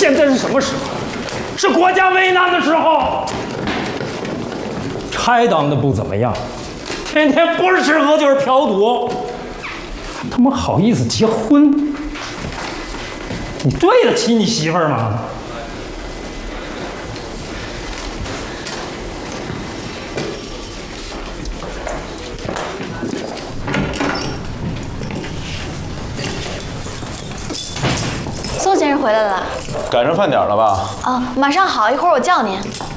现在是什么时候？是国家危难的时候。拆当的不怎么样，天天不是吃喝就是嫖赌，还他妈好意思结婚？你对得起你媳妇儿吗？ 宋先生回来了。 赶上饭点了吧？ 马上好，一会儿我叫您。